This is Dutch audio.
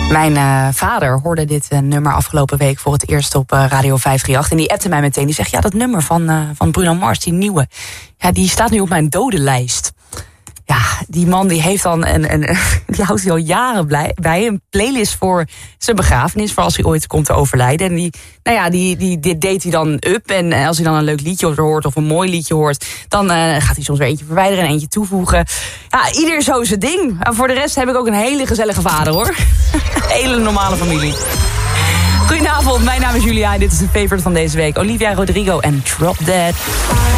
Mijn vader hoorde dit nummer afgelopen week voor het eerst op Radio 538. En die appte mij meteen. Die zegt, ja, dat nummer van Bruno Mars, die nieuwe, ja, die staat nu op mijn dodenlijst. Ja, die man die heeft dan die houdt hij al jaren bij. Een playlist voor zijn begrafenis, voor als hij ooit komt te overlijden. En dit deed hij dan up. En als hij dan een leuk liedje hoort of een mooi liedje hoort, dan gaat hij soms weer eentje verwijderen en eentje toevoegen. Ja, ieder zo zijn ding. En voor de rest heb ik ook een hele gezellige vader, hoor. Hele normale familie. Goedenavond, mijn naam is Julia en dit is de favorite van deze week. Olivia Rodrigo en Drop Dead.